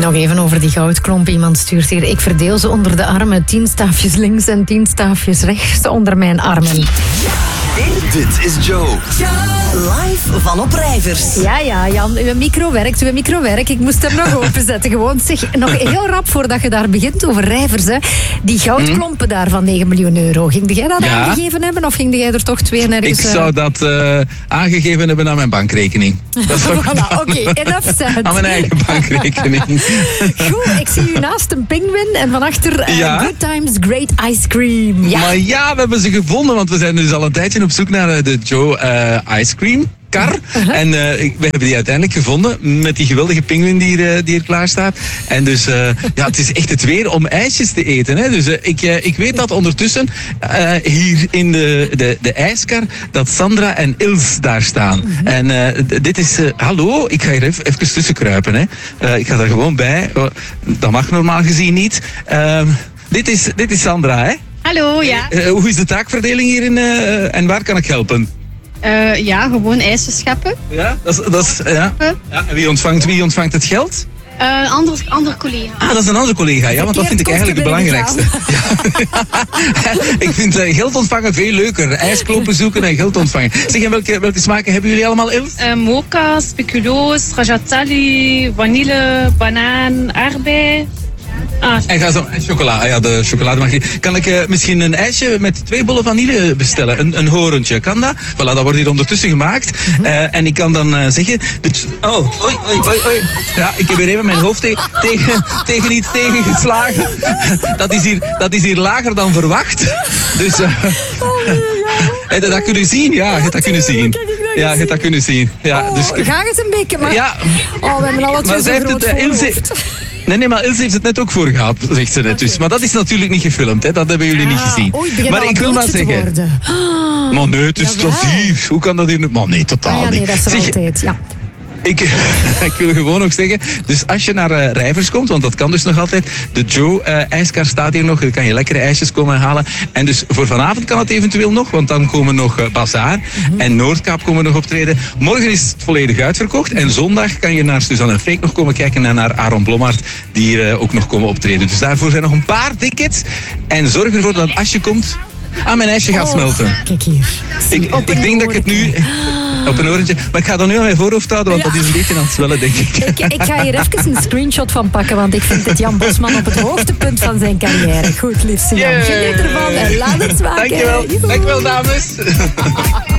Nog even over die goudklomp. Iemand stuurt hier: ik verdeel ze onder de armen. 10 staafjes links en 10 staafjes rechts onder mijn armen. Dit is Joe. Live van Oprijvers. Ja, Jan, uw micro werkt. Ik moest hem nog openzetten. Gewoon, zeg, nog heel rap voordat je daar begint over Rijvers. Hè. Die goudklompen daar van 9 miljoen euro. Ging jij dat aangegeven hebben of ging jij er toch 2 nergens... Ik zou dat aangegeven hebben aan mijn bankrekening. Voilà, oké, enough said. Aan mijn eigen bankrekening. Goed, ik zie u naast een pinguïn en van achter Good Times Great Ice Cream. Ja. Maar ja, we hebben ze gevonden, want we zijn dus al een tijdje op zoek naar de Joe Ice Cream kar. En we hebben die uiteindelijk gevonden met die geweldige pinguïn die hier klaar staat. En dus, het is echt het weer om ijsjes te eten. Hè. Dus ik weet dat ondertussen hier in de ijskar dat Sandra en Ils daar staan. En dit is... hallo, ik ga hier even tussen kruipen. Hè. Ik ga er gewoon bij. Dat mag normaal gezien niet. Dit is Sandra, hè? Hallo, ja. Hoe is de taakverdeling hier en waar kan ik helpen? Gewoon ijsjes scheppen. Ja, ja. En wie ontvangt het geld? Een ander collega. Dat is een andere collega, ja, want dat vind ik eigenlijk het belangrijkste. Ja. Ik vind geld ontvangen veel leuker. Ijskloppen zoeken en geld ontvangen. Zeg, en welke smaken hebben jullie allemaal, Els? Mocha, speculoos, stracciatella, vanille, banaan, aardbei. En ga zo, chocola. Ja, de chocolade mag niet. Kan ik misschien een ijsje met 2 bollen vanille bestellen? Een horentje, kan dat? Voilà, dat wordt hier ondertussen gemaakt. En ik kan dan zeggen... oei. Ja, ik heb hier even mijn hoofd tegen iets tegengeslagen. Dat is hier lager dan verwacht. Dus... heb je dat kunnen zien? Ja, je hebt dat kunnen zien. Ja, je hebt dat kunnen zien. Ja, dus... Ga het een beetje, maar... Ja. We hebben al het zo groot voorhoofd. Nee, maar Ilse heeft het net ook voor gehad, zegt ze net. Dus. Maar dat is natuurlijk niet gefilmd, hè. Dat hebben jullie niet gezien. Maar ik wil maar zeggen... Maar nee, het is toch hier. Hoe kan dat hier... Maar nee, totaal niet. Nee, dat is er altijd, ja. Ik wil gewoon nog zeggen, dus als je naar Rijvers komt, want dat kan dus nog altijd, de Joe ijskar staat hier nog, dan kan je lekkere ijsjes komen halen. En dus voor vanavond kan het eventueel nog, want dan komen nog Bazaar en Noordkaap komen nog optreden. Morgen is het volledig uitverkocht en zondag kan je naar Suzanne en Freek nog komen kijken en naar Aaron Blommaert, die hier ook nog komen optreden. Dus daarvoor zijn nog een paar tickets en zorg ervoor dat als je komt, mijn ijsje gaat smelten. Kijk hier. Ik denk dat ik het nu... Op een orentje. Maar ik ga er nu aan mijn voorhoofd houden, want dat is een beetje aan het zwellen, denk ik. Ik ga hier even een screenshot van pakken, want ik vind het Jan Bosman op het hoogtepunt van zijn carrière. Goed, liefste Jan. Geniet ervan en laat het smaken. Dankjewel, dames.